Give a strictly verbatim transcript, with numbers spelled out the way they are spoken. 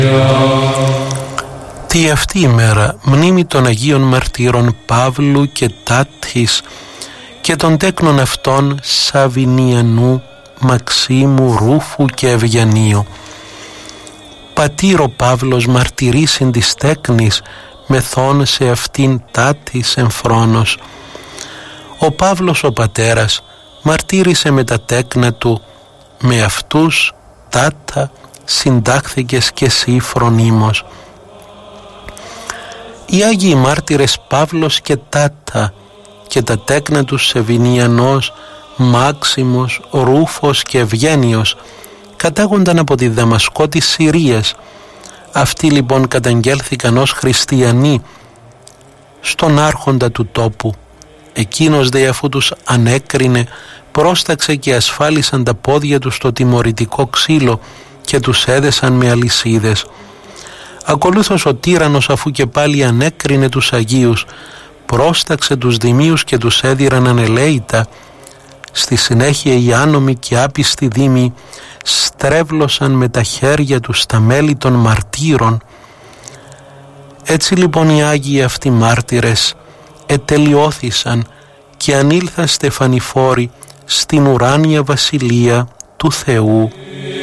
Τι αυτή η μέρα μνήμη των Αγίων Μαρτύρων Παύλου και Τάτης και των τέκνων αυτών Σαβινιανού, Μαξίμου, Ρούφου και Ευγενίου. Πατήρο Παύλος μαρτυρήσιν της τέκνης μεθών σε αυτήν Τάτης εμφρόνος. Ο Παύλος ο πατέρας μαρτύρησε με τα τέκνα του, με αυτούς Τάτα συντάχθηκες και εσύ φρονίμος. Οι Άγιοι μάρτυρες Παύλος και Τάτα και τα τέκνα τους Σεβινιανός, Μάξιμος, Ρούφος και Ευγένιος κατάγονταν από τη Δαμασκό της Συρίας. Αυτοί λοιπόν καταγγέλθηκαν ως χριστιανοί στον άρχοντα του τόπου. Εκείνος δε αφού τους ανέκρινε πρόσταξε και ασφάλισαν τα πόδια τους στο τιμωρητικό ξύλο και τους έδεσαν με αλυσίδες. Ακολούθως ο τύραννος αφού και πάλι ανέκρινε τους Αγίους πρόσταξε τους δημίους και τους έδιραν ανελαίητα. Στη συνέχεια οι άνομοι και άπιστοι δήμοι στρέβλωσαν με τα χέρια τους τα μέλη των μαρτύρων. Έτσι λοιπόν οι Άγιοι αυτοί μάρτυρες ετελειώθησαν και ανήλθαν στεφανιφόροι στην ουράνια βασιλεία του Θεού.